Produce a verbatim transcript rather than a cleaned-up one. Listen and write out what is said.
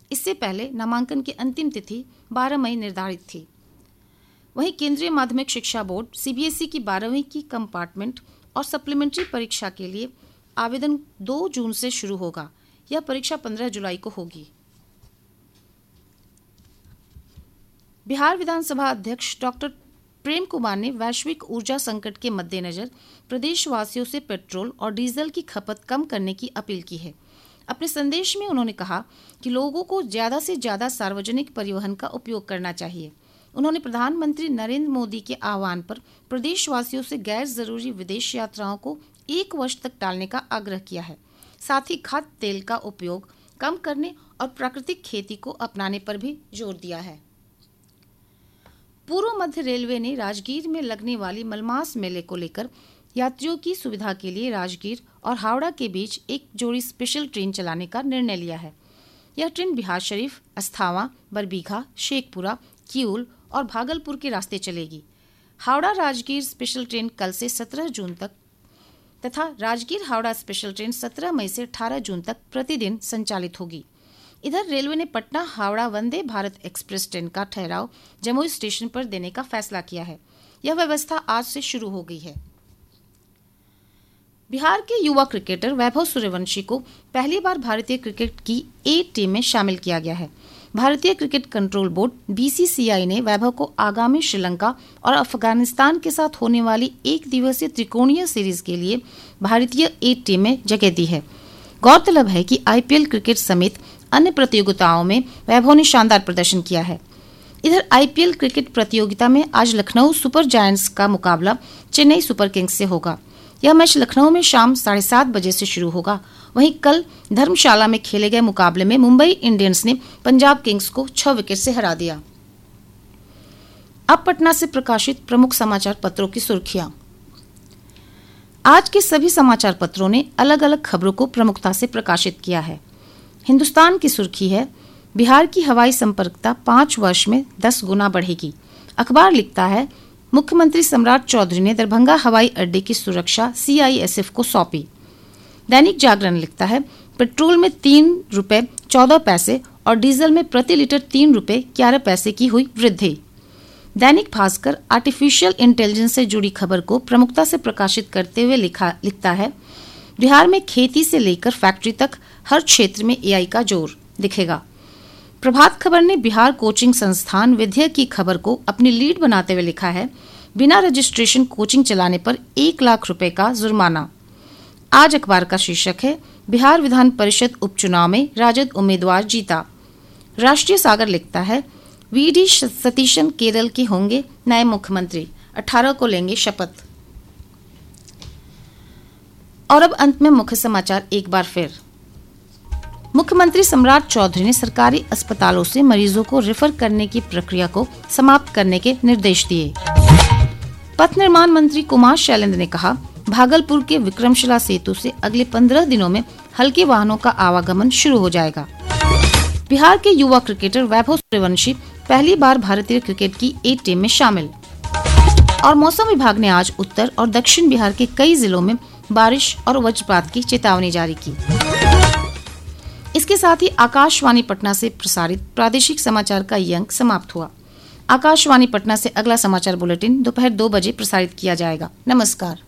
इससे पहले नामांकन की अंतिम तिथि बारह मई निर्धारित थी। वहीं केंद्रीय माध्यमिक शिक्षा बोर्ड सीबीएसई की बारहवीं की कंपार्टमेंट और सप्लीमेंट्री परीक्षा के लिए आवेदन दो जून से शुरू होगा। यह परीक्षा पंद्रह जुलाई को होगी। बिहार विधानसभा अध्यक्ष डॉक्टर प्रेम कुमार ने वैश्विक ऊर्जा संकट के मद्देनजर प्रदेशवासियों से पेट्रोल और डीजल की खपत कम करने की अपील की है। अपने संदेश में उन्होंने कहा कि लोगों को ज्यादा से ज्यादा सार्वजनिक परिवहन का उपयोग करना चाहिए। उन्होंने प्रधानमंत्री नरेंद्र मोदी के आह्वान पर प्रदेशवासियों से गैर जरूरी विदेश यात्राओं को एक वर्ष तक टालने का आग्रह किया है। साथ ही खाद्य तेल का उपयोग कम करने और प्राकृतिक खेती को अपनाने पर भी जोर दिया है। पूर्व मध्य रेलवे ने राजगीर में लगने वाली मलमास मेले को लेकर यात्रियों की सुविधा के लिए राजगीर और हावड़ा के बीच एक जोड़ी स्पेशल ट्रेन चलाने का निर्णय लिया है। यह ट्रेन बिहार शरीफ, अस्थावा, बरबीघा, शेखपुरा, किऊल और भागलपुर के रास्ते चलेगी। हावड़ा राजगीर स्पेशल ट्रेन कल से सत्रह जून तक तथा राजगीर हावड़ा स्पेशल ट्रेन सत्रह मई से अठारह जून तक प्रतिदिन संचालित होगी। इधर रेलवे ने पटना हावड़ा वंदे भारत एक्सप्रेस ट्रेन का ठहराव जमुई स्टेशन पर देने का फैसला किया है। यह व्यवस्था आज से शुरू हो गई है। बिहार के युवा क्रिकेटर वैभव सूर्यवंशी को पहली बार भारतीय क्रिकेट की ए टीम में शामिल किया गया है। भारतीय क्रिकेट कंट्रोल बोर्ड बीसीसीआई ने वैभव को आगामी श्रीलंका और अफगानिस्तान के साथ होने वाली एक दिवसीय त्रिकोणीय सीरीज के लिए भारतीय ए टीम में जगह दी है। गौरतलब है कि आईपीएल क्रिकेट समेत अन्य प्रतियोगिताओं में वैभव ने शानदार प्रदर्शन किया है। इधर आईपीएल क्रिकेट प्रतियोगिता में आज लखनऊ सुपर जायंट्स का मुकाबला चेन्नई सुपर किंग्स से होगा। यह मैच लखनऊ में शाम साढ़े सात बजे से शुरू होगा। वहीं कल धर्मशाला में खेले गए मुकाबले में मुंबई इंडियंस ने पंजाब किंग्स को छह विकेट से हरा दिया। अब पटना से प्रकाशित प्रमुख समाचार पत्रों की सुर्खियां। आज के सभी समाचार पत्रों ने अलग अलग खबरों को प्रमुखता से प्रकाशित किया है। हिंदुस्तान की सुर्खी है, बिहार की हवाई संपर्कता पांच वर्ष में दस गुना बढ़ेगी। अखबार लिखता है, मुख्यमंत्री सम्राट चौधरी ने दरभंगा हवाई अड्डे की सुरक्षा सीआईएसएफ को सौंपी। दैनिक जागरण लिखता है, पेट्रोल में तीन रुपए चौदह पैसे और डीजल में प्रति लीटर तीन रुपए ग्यारह पैसे की हुई वृद्धि। दैनिक भास्कर आर्टिफिशियल इंटेलिजेंस से जुड़ी खबर को प्रमुखता से प्रकाशित करते हुए लिखा लिखता है, बिहार में खेती से लेकर फैक्ट्री तक हर क्षेत्र में एआई का जोर दिखेगा। प्रभात खबर ने बिहार कोचिंग संस्थान विधेयक की खबर को अपनी लीड बनाते हुए लिखा है, बिना रजिस्ट्रेशन कोचिंग चलाने पर एक लाख रुपए का जुर्माना। आज अखबार का शीर्षक है, बिहार विधान परिषद उपचुनाव में राजद उम्मीदवार जीता। राष्ट्रीय सागर लिखता है, वीडी सतीशन केरल के होंगे नए मुख्यमंत्री, अठारह को लेंगे शपथ। और अब अंत में मुख्य समाचार एक बार फिर। मुख्यमंत्री सम्राट चौधरी ने सरकारी अस्पतालों से मरीजों को रेफर करने की प्रक्रिया को समाप्त करने के निर्देश दिए। पथ निर्माण मंत्री कुमार शैलेंद्र ने कहा, भागलपुर के विक्रमशिला सेतु से अगले पंद्रह दिनों में हल्के वाहनों का आवागमन शुरू हो जाएगा। बिहार के युवा क्रिकेटर वैभव सूर्यवंशी पहली बार भारतीय क्रिकेट की ए टीम में शामिल। और मौसम विभाग ने आज उत्तर और दक्षिण बिहार के कई जिलों में बारिश और वज्रपात की चेतावनी जारी की। इसके साथ ही आकाशवाणी पटना से प्रसारित प्रादेशिक समाचार का ये अंक समाप्त हुआ। आकाशवाणी पटना से अगला समाचार बुलेटिन दोपहर दो बजे प्रसारित किया जाएगा। नमस्कार।